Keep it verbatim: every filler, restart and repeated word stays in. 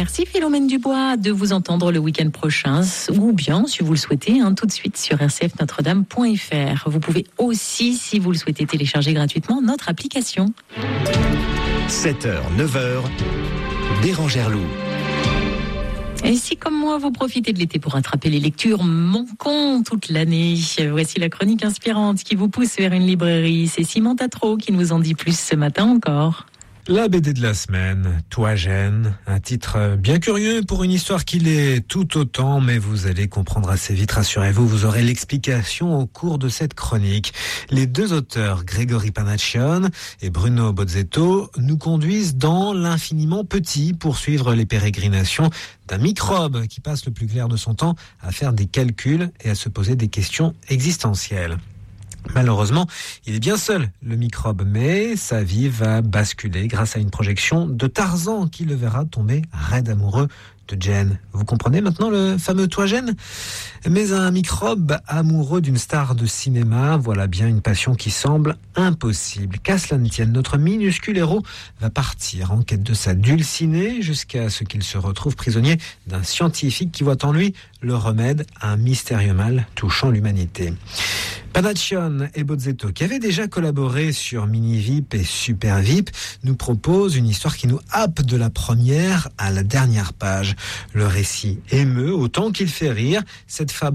Merci Philomène Dubois, de vous entendre le week-end prochain, ou bien, si vous le souhaitez, hein, tout de suite sur r c f notre dame point f r. Vous pouvez aussi, si vous le souhaitez, télécharger gratuitement notre application. sept heures, neuf heures, Bérangère Loup. Et si, comme moi, vous profitez de l'été pour rattraper les lectures manquantes toute l'année, voici la chronique inspirante qui vous pousse vers une librairie. C'est Simon Tatro qui nous en dit plus ce matin encore. La B D de la semaine, Toi Gênes, un titre bien curieux pour une histoire qui l'est tout autant, mais vous allez comprendre assez vite, rassurez-vous, vous aurez l'explication au cours de cette chronique. Les deux auteurs, Grégory Panaccione et Bruno Bozzetto, nous conduisent dans l'infiniment petit pour suivre les pérégrinations d'un microbe qui passe le plus clair de son temps à faire des calculs et à se poser des questions existentielles. Malheureusement, il est bien seul, le microbe, mais sa vie va basculer grâce à une projection de Tarzan qui le verra tomber raide amoureux de Jane. Vous comprenez maintenant le fameux Toi Gênes ? Mais un microbe amoureux d'une star de cinéma, voilà bien une passion qui semble impossible. Qu'à cela ne tienne, notre minuscule héros va partir en quête de sa dulcinée jusqu'à ce qu'il se retrouve prisonnier d'un scientifique qui voit en lui le remède à un mystérieux mal touchant l'humanité. Panaccione et Bozzetto, qui avaient déjà collaboré sur Mini V I P et Super V I P, nous proposent une histoire qui nous happe de la première à la dernière page. Le récit émeut autant qu'il fait rire. Cette fable